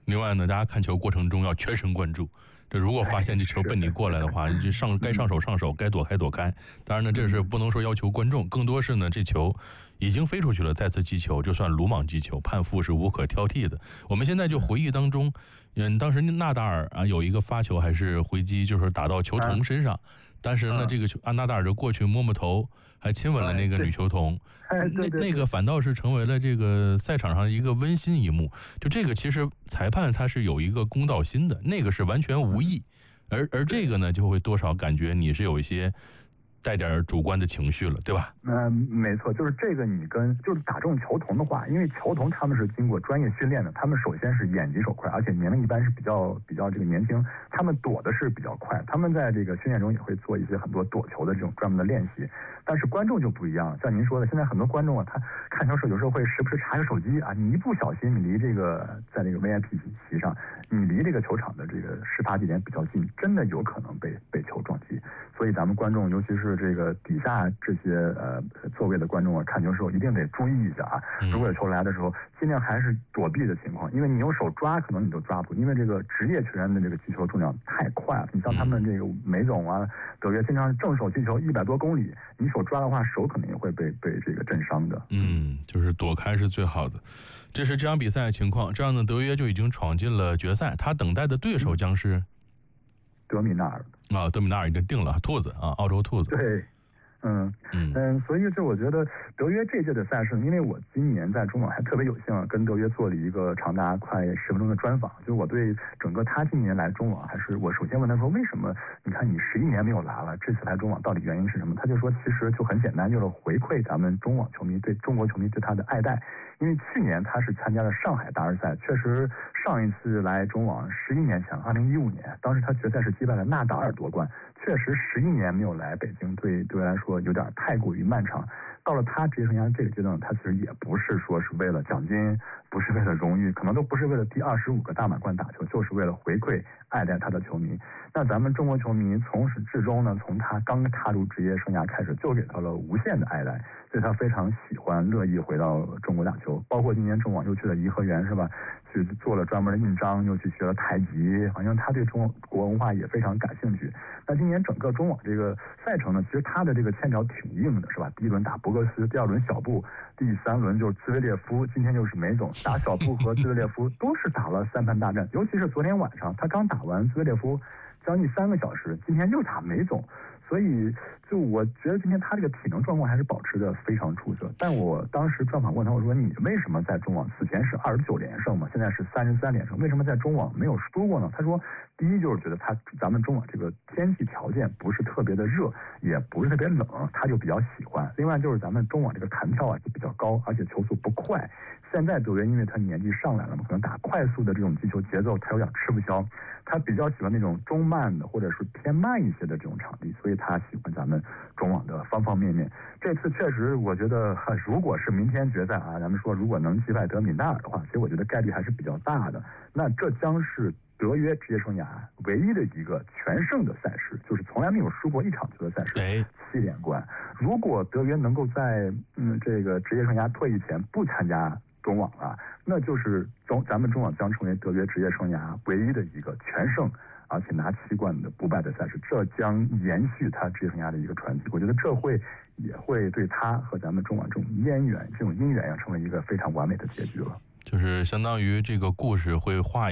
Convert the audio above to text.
另外呢，大家看球过程中要全神贯注。这如果发现这球奔你过来的话，就该上手，该躲开。当然呢，这是不能说要求观众，更多是呢，这球已经飞出去了，再次击球，就算鲁莽击球，判负是无可挑剔的。我们现在就回忆当中，当时纳达尔啊有一个发球还是回击，就是打到球童身上。当时呢，这个纳达尔就过去摸头，还亲吻了那个女球童。那个反倒是成为了这个赛场上一个温馨一幕。就这个，其实裁判他是有一个公道心的，那个是完全无意，而这个呢，就会多少感觉你是有一些带点主观的情绪了，对吧？ 没错，就是这个就是打中球童的话，因为球童他们是经过专业训练的，他们首先是眼疾手快，而且年龄一般是比较这个年轻，他们躲的是比较快，他们在这个训练中也会做一些很多躲球的这种专门的练习。但是观众就不一样，像您说的，现在很多观众啊，他看球时有时候会时不时查个手机啊，你一不小心，你离这个在这个 VIP 席上，你离这个球场的这个事发地点比较近，真的有可能被球撞击。所以咱们观众，尤其是这个底下这些座位的观众啊，看球的时候一定得注意一下啊。如果有球来的时候，尽量还是躲避的情况，因为你用手抓可能你都抓不住，因为这个职业球员的这个击球重量太快了。你像他们这个梅总啊、德约经常正手击球100多公里，你手抓的话，手可能也会被这个震伤的。 就是躲开是最好的。这是这场比赛的情况。这样呢，德约就已经闯进了决赛，他等待的对手将是德米纳尔德米纳尔已经定了，兔子啊，澳洲兔子。 对。所以就我觉得德约这届的赛事，因为我今年在中网还特别有幸跟德约做了一个长达快10分钟的专访，就是我对整个他今年来中网，还是我首先问他说，为什么你看你11年没有来了，这次来中网到底原因是什么？他就说其实就很简单，就是回馈咱们中网球迷对中国球迷对他的爱戴。因为去年他是参加了上海大师赛，确实上一次来中网11年前2015年，当时他决赛是击败了纳达尔夺冠，确实11年没有来北京，对我来说有点太过于漫长。到了他职业生涯这个阶段，他其实也不是说是为了奖金，不是为了荣誉，可能都不是为了第25个大满贯打球，就是为了回馈爱戴他的球迷。那咱们中国球迷从始至终呢，从他刚踏入职业生涯开始，就给他了无限的爱戴，所以他非常喜欢乐意回到中国打球。包括今年中网又去了颐和园，是吧？去做了专门的印章，又去学了太极，好像他对中国文化也非常感兴趣。那今年整个中网这个赛程呢，其实他的这个签条挺硬的，是吧？第一轮打博格斯，第2轮小布，第3轮就是兹维列夫，今天就是梅总。打小布和兹维列夫都是打了3盘大战，尤其是昨天晚上他刚打完兹维列夫将近3个小时，今天又打梅总。所以就我觉得今天他这个体能状况还是保持的非常出色。但我当时专访问他，我说你为什么在中网此前是29连胜嘛，现在是33连胜，为什么在中网没有输过呢？他说第一就是觉得咱们中网这个天气条件不是特别的热，也不是特别冷，他就比较喜欢。另外就是咱们中网这个弹跳啊就比较高，而且球速不快。现在德约因为他年纪上来了嘛，可能打快速的这种击球节奏他有点吃不消，他比较喜欢那种中慢的或者是偏慢一些的这种场地，所以他喜欢咱们中网的方方面面。这次确实我觉得如果是明天决赛啊，咱们说如果能击败德米纳尔的话，其实我觉得概率还是比较大的。那这将是德约职业生涯唯一的一个全胜的赛事，就是从来没有输过一场球的赛事，7连冠。如果德约能够在这个职业生涯退役前不参加中网啊，那就是咱们中网将成为德约职业生涯唯一的一个全胜而且拿7冠的不败的赛事，这将延续他职业生涯的一个传奇。我觉得这也会对他和咱们中网这种姻缘要成为一个非常完美的结局了。 就是相当于这个故事会画